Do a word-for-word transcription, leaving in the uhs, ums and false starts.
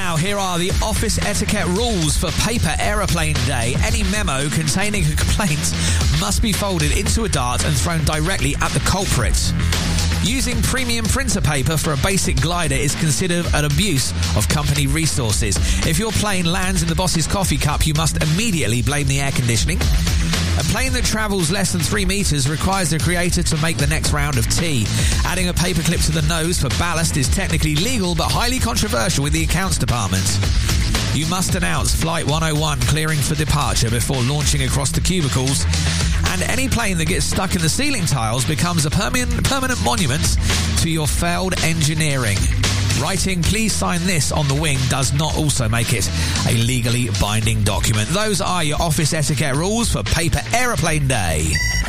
now, here are the office etiquette rules for Paper Aeroplane Day. Any memo containing a complaint must be folded into a dart and thrown directly at the culprit. Using premium printer paper for a basic glider is considered an abuse of company resources. If your plane lands in the boss's coffee cup, you must immediately blame the air conditioning. A plane that travels less than three metres requires the creator to make the next round of tea. Adding a paperclip to the nose for ballast is technically legal but highly controversial with the accounts department. You must announce Flight one oh one clearing for departure before launching across the cubicles. And any plane that gets stuck in the ceiling tiles becomes a permanent, permanent monument to your failed engineering. Writing, please sign this on the wing does not also make it a legally binding document. Those are your office etiquette rules for Paper Aeroplane Day.